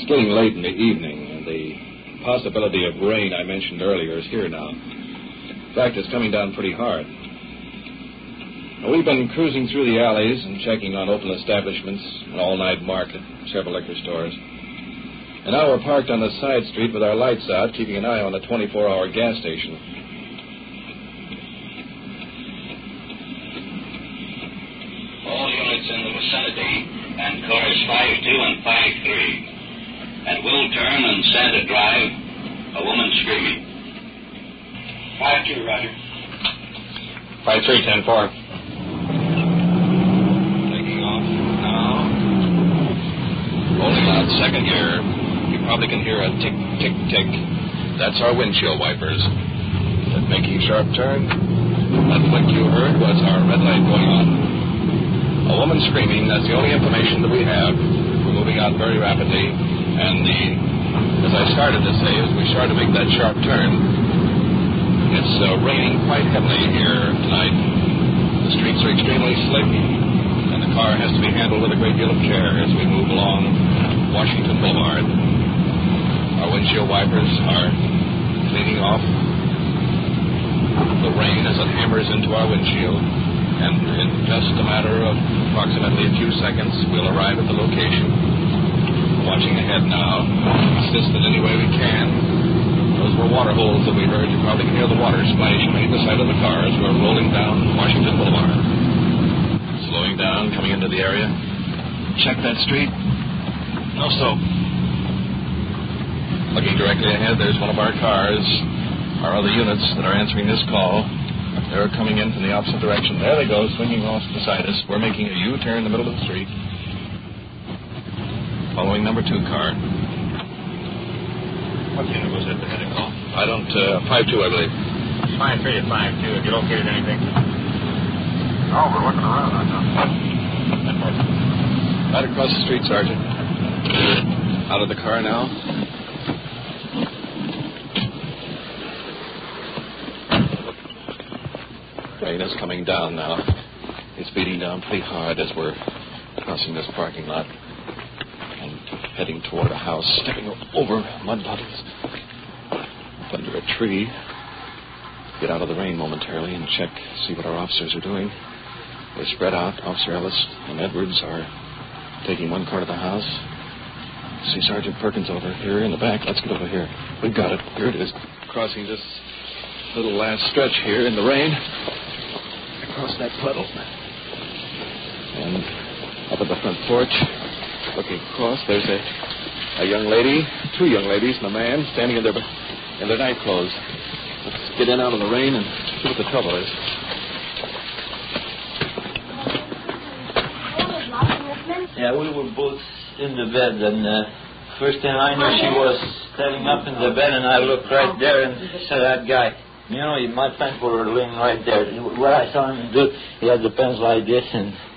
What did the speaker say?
getting late in the evening, and the possibility of rain I mentioned earlier is here now. In fact, it's coming down pretty hard. Now, we've been cruising through the alleys and checking on open establishments, an all-night market, several liquor stores. And now we're parked on the side street with our lights out, keeping an eye on the 24-hour gas station. All units in the vicinity and cars 5-2 and 5-3. At Will Turn and Santa Drive, a woman screaming. 5-2, Roger. 5-3, 10-4. Taking off now. Rolling out second gear. You probably can hear a tick, tick, tick. That's our windshield wipers. That making sharp turn. That flick you heard was our red light going on. A woman screaming, that's the only information that we have. We're moving out very rapidly. And as I started to say, as we started to make that sharp turn, it's raining quite heavily here tonight. The streets are extremely slick, and the car has to be handled with a great deal of care as we move along Washington Boulevard. Our windshield wipers are cleaning off the rain as it hammers into our windshield. And in just a matter of approximately a few seconds, we'll arrive at the location. Watching ahead now, assist in any way we can. Those were water holes that we heard. You probably can hear the water splashing beneath the side of the car as we're rolling down Washington Boulevard. Slowing down, coming into the area. Check that street. No soap. Looking directly ahead, there's one of our cars. Our other units that are answering this call, they're coming in from the opposite direction. There they go, swinging off beside us. We're making a U-turn in the middle of the street. Following number 2 car. What unit was it that had a call? I don't, 5-2, I believe. 5-3 at 5-2. Have you located anything? No, we're looking around. Right across the street, Sergeant. Out of the car now. Rain is coming down now. It's beating down pretty hard as we're crossing this parking lot. Heading toward a house, stepping over mud puddles. Under a tree. Get out of the rain momentarily and check, see what our officers are doing. We're spread out. Officer Ellis and Edwards are taking one part of the house. See Sergeant Perkins over here in the back. Let's get over here. We've got it. Here it is. Crossing this little last stretch here in the rain. Across that puddle. And up at the front porch. Looking across, there's a young lady, 2 young ladies, and a man standing in their night clothes. Let's get in out of the rain and see what the trouble is. Yeah, we were both in the bed, and first thing I knew, she was standing up in the bed, and I looked right there and said, that guy, you know, my pants were laying right there. What I saw him do, he had the pants like this, and